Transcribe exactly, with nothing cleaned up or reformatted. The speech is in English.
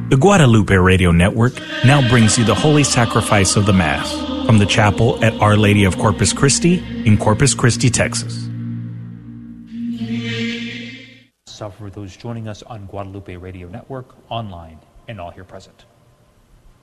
The Guadalupe Radio Network now brings you the Holy Sacrifice of the Mass from the chapel at Our Lady of Corpus Christi in Corpus Christi, Texas. For those joining us on Guadalupe Radio Network, online, and all here present.